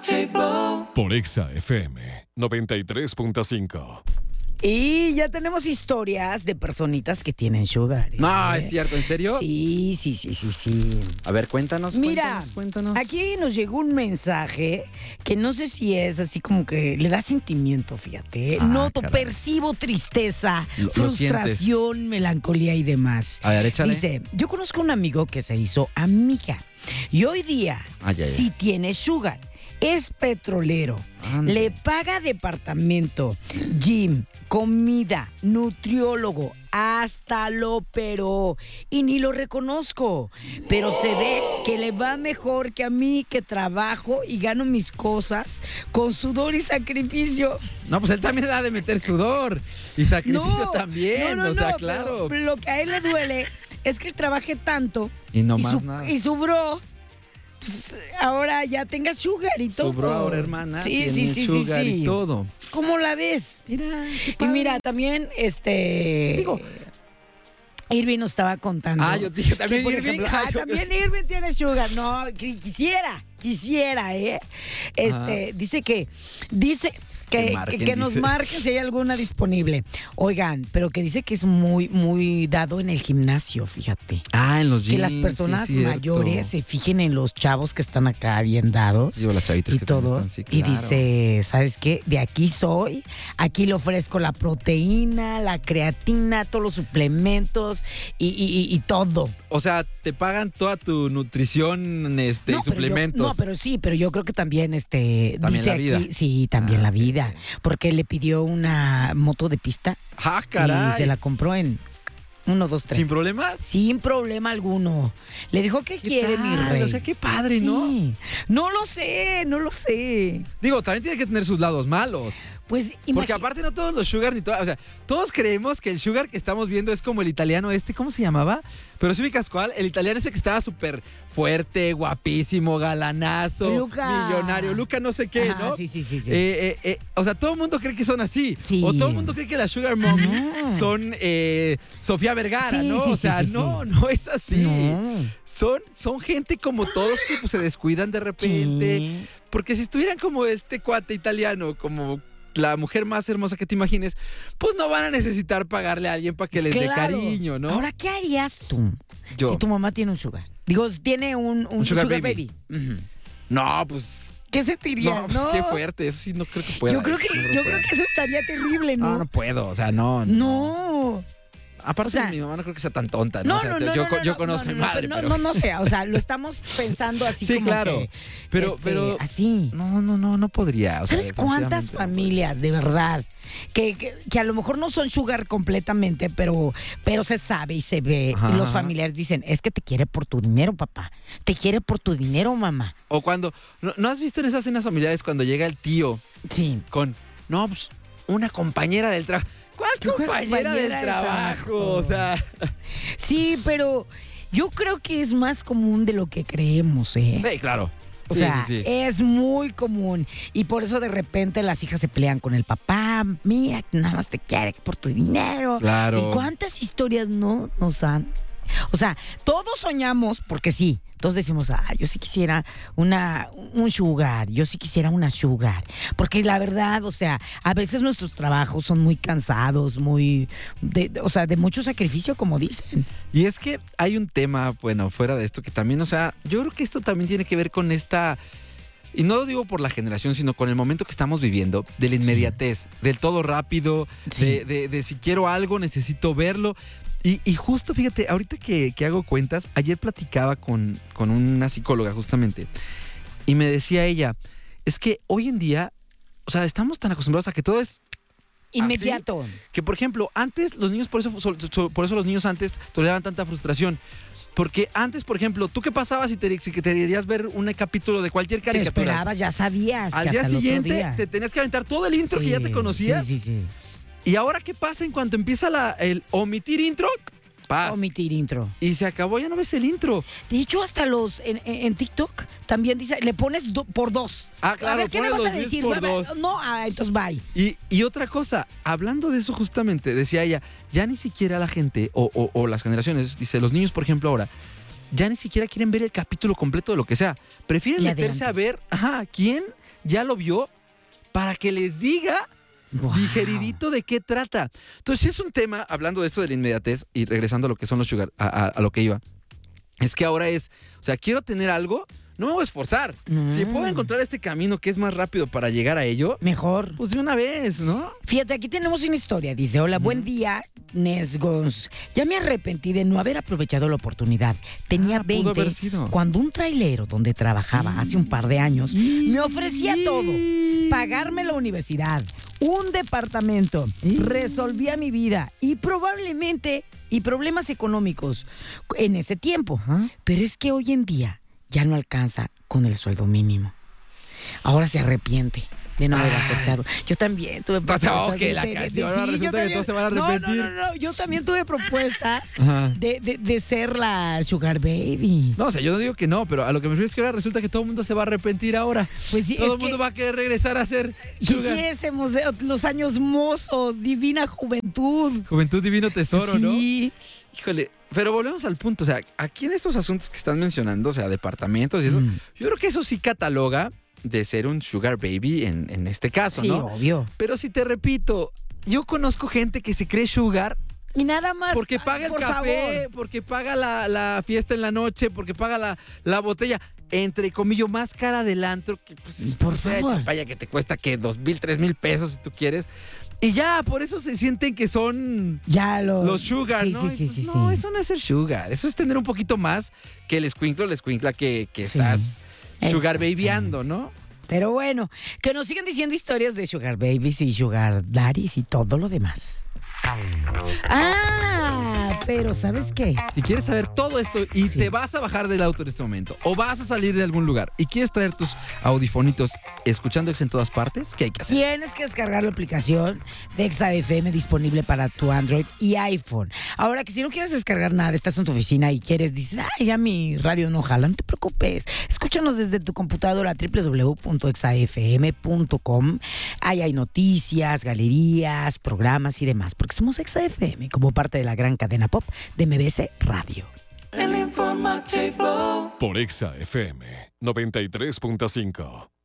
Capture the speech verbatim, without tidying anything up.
Por Exa F M noventa y tres punto cinco. Y ya tenemos historias de personitas que tienen sugar. ¿eh? No, es cierto, ¿en serio? Sí, sí, sí, sí, sí. A ver, cuéntanos. Mira, cuéntanos, cuéntanos. aquí nos llegó un mensaje que no sé si es así como que le da sentimiento, fíjate. Ah, Noto, caray. percibo tristeza, Lo- lo frustración, melancolía y demás. A ver, échale. Dice, yo conozco a un amigo que se hizo amiga y hoy día Ay, ay, ay. sí tiene sugar. Es petrolero, Ande. le paga departamento, gym, comida, nutriólogo, hasta lo operó y ni lo reconozco. Pero se ve que le va mejor que a mí, que trabajo y gano mis cosas con sudor y sacrificio. No, pues él también le ha de meter sudor y sacrificio No, también, no, no, o sea, no, claro. pero Lo que a él le duele es que él trabaje tanto Y no y más su, nada. y su bro, pues, ahora ya tenga sugar y todo. Sobró ahora, hermana. Sí, tiene sí, sí, sí, sugar sí. y todo. ¿Cómo la ves? Mira, qué Y padre. mira, también, este... Digo- Irving nos estaba contando. Ah, yo dije, ¿también que, por Irving? ejemplo, Ah, ah, yo- también Irving tiene sugar. No, qui- quisiera, quisiera, ¿eh? Este, dice que, dice Que que, marquen, que, que nos dice. marquen si hay alguna disponible. Oigan, pero que dice que es muy, muy dado en el gimnasio, fíjate. Ah, en los Que gyms, las personas sí, es cierto. mayores se fijen en los chavos que están acá bien dados. Digo, las chavitas Y que también todo. están, sí, Y claro. dice, ¿sabes qué? De aquí soy. Aquí le ofrezco la proteína, la creatina, todos los suplementos y, y- y- y todo. O sea, te pagan toda tu nutrición este, y pero yo- suplementos. no, pero sí, pero yo creo que también este También dice la vida. aquí, sí, también Ah, la ok. vida, porque le pidió una moto de pista ¡Ah, caray! y se la compró en uno, dos, tres. ¿Sin problemas? Sin problema alguno. Le dijo, ¿qué, ¿Qué quiere mi tal? rey? O sea, qué padre, ¿no? Sí. No lo sé, no lo sé. Digo, también tiene que tener sus lados malos. Pues Porque imagi- aparte no todos los sugar ni todas, o sea, todos creemos que el sugar que estamos viendo es como el italiano este, ¿cómo se llamaba? Pero si ubicas cuál, el italiano ese que estaba súper fuerte, guapísimo, galanazo, Luca. millonario, Luca no sé qué, Ajá, ¿no? sí, sí, sí, sí. Eh, eh, eh, o sea, todo el mundo cree que son así. Sí. O todo el mundo cree que las sugar mommy No. son eh, Sofía Vergara, Sí, ¿no? sí, o sí, sea, sí, sí. no, no es así. No. Son, son gente como todos que pues, se descuidan de repente. Sí. Porque si estuvieran como este cuate italiano, como la mujer más hermosa que te imagines, pues no van a necesitar pagarle a alguien para que les dé Claro. cariño, ¿no? Ahora, ¿qué harías tú Yo. si tu mamá tiene un sugar? Digo, tiene un, un, Un sugar sugar, baby. baby. Ujú. No, pues. ¿Qué sentirías? No, pues qué fuerte. Eso sí no creo que pueda. Yo creo que, No yo pueda. creo que eso estaría terrible, ¿no? No, no puedo. O sea, no. No. Aparte, O sea, mi mamá no creo que sea tan tonta, ¿no? No, O sea, no, no, yo, no, no, yo no, conozco no, a mi no, madre, no, pero. no, no sé, o sea, lo estamos pensando así Sí, como claro. que, Pero, este, pero. así. No, no, no, no podría. o sea, ¿Sabes cuántas definitivamente no familias, de verdad, que, que, que a lo mejor no son sugar completamente, pero, pero se sabe y se ve? Ajá, Y los ajá. familiares dicen, es que te quiere por tu dinero, papá. Te quiere por tu dinero, mamá. O cuando. ¿No, no has visto en esas cenas familiares cuando llega el tío Sí. con. No, pues, una compañera del trabajo. ¿Cuál ¿Qué compañera, compañera del del trabajo? trabajo? O sea. Sí, pero yo creo que es más común de lo que creemos, ¿eh? Sí, claro. O Sí, sea, sí, sí. es muy común. Y por eso de repente las hijas se pelean con el papá. Mira, nada más te quiere por tu dinero. Claro. ¿Y cuántas historias no nos han? O sea, todos soñamos, porque sí. Todos decimos, ah, yo sí quisiera una, un sugar, yo sí quisiera una sugar. Porque la verdad, o sea, a veces nuestros trabajos son muy cansados, muy, de, o sea, de mucho sacrificio, como dicen. Y es que hay un tema, bueno, fuera de esto, que también, o sea, yo creo que esto también tiene que ver con esta, y no lo digo por la generación, sino con el momento que estamos viviendo, de la inmediatez, del todo rápido, Sí. de, de- de si quiero algo, necesito verlo. Y, y justo, fíjate, ahorita que, que hago cuentas, ayer platicaba con, con una psicóloga justamente, y me decía ella, es que hoy en día, o sea, estamos tan acostumbrados a que todo es Inmediato. que, por ejemplo, antes los niños, por eso, so- so- por eso los niños antes toleraban tanta frustración. Porque antes, por ejemplo, ¿tú qué pasabas si te, si que te querías ver un capítulo de cualquier Te caricatura? esperabas, ya sabías. Al que día hasta el otro siguiente día. te tenías que aventar todo el intro que ya te Sí, conocías. Sí, sí, sí. ¿Y ahora qué pasa en cuanto empieza la, el omitir intro? Paz. Omitir intro. Y se acabó, ya no ves el intro. De hecho, hasta los en, en- en TikTok también dice, le pones do- por dos. Ah, claro, A ver, ¿qué me pones vas a los decir? views por Bye, bye. dos. No, ah, entonces bye. Y, y otra cosa, hablando de eso justamente, decía ella, ya ni siquiera la gente o, o- o las generaciones, dice, los niños, por ejemplo, ahora, ya ni siquiera quieren ver el capítulo completo de lo que sea. Prefieren Y meterse adelante. a ver, ajá, quién ya lo vio para que les diga Guau. digeridito de qué trata. Entonces, es un tema, hablando de esto de la inmediatez y regresando a lo que son los sugar, a, a- a lo que iba, es que ahora es, o sea, quiero tener algo, no me voy a esforzar. Mm. Si puedo encontrar este camino que es más rápido para llegar a ello, Mejor. pues de una vez, ¿no? Fíjate, aquí tenemos una historia. Dice, hola, buen día, Nesgons. Ya me arrepentí de no haber aprovechado la oportunidad. Tenía Ah, pudo haber veinte sido. cuando un trailero donde trabajaba hace un par de años me ofrecía todo. Pagarme la universidad, un departamento, resolvía mi vida y probablemente y problemas económicos en ese tiempo. Ajá. Pero es que hoy en día ya no alcanza con el sueldo mínimo. Ahora se arrepiente de no haber Ay. aceptado. Yo también tuve propuestas. ok, la de- de- canción, de- ahora sí, resulta yo que también- todos se van a No, arrepentir. No, no, no, yo también tuve propuestas Ajá. de, de- de ser la Sugar Baby. No, o sea, yo no digo que no, pero a lo que me refiero es que ahora resulta que todo el mundo se va a arrepentir ahora. Pues sí, todo es el mundo que va a querer regresar a ser sugar. quisiésemos de- los años mozos, divina juventud. Juventud divino tesoro, ¿no? Sí. Híjole, pero volvemos al punto, o sea, aquí en estos asuntos que están mencionando, o sea, departamentos y eso, Mm. yo creo que eso sí cataloga de ser un sugar baby en, en este caso, Sí, ¿no? obvio. Pero si te repito, yo conozco gente que se cree sugar Y nada más. porque ay, paga el por café, favor. porque paga la, la fiesta en la noche, porque paga la, la botella, entre comillas, más cara del antro, que pues es Por una botella de favor. champaña que te cuesta, que dos mil, tres mil pesos si tú quieres. Y ya, por eso se sienten que son Ya lo. los sugar, sí, ¿no? Sí, Y sí, pues sí, no, sí. eso no es ser sugar. Eso es tener un poquito más que el escuinclo, el escuincla que, que Sí. estás sugar Exactamente. babyando, ¿no? Pero bueno, que nos sigan diciendo historias de Sugar Babies y Sugar Daddies y todo lo demás. Ah, pero ¿sabes qué? Si quieres saber todo esto y Sí. te vas a bajar del auto en este momento o vas a salir de algún lugar y quieres traer tus audifonitos escuchando Exa en todas partes, ¿qué hay que hacer? Tienes que descargar la aplicación de Exa F M disponible para tu Android y iPhone. Ahora que si no quieres descargar nada, estás en tu oficina y quieres, dices, ay, ya mi radio no jala, no te preocupes. Escúchanos desde tu computadora doble u doble u doble u punto exa f m punto com. Ahí hay noticias, galerías, programas y demás, porque somos Exa F M como parte de la gran cadena pop de M B S Radio. Por Exa F M noventa y tres punto cinco.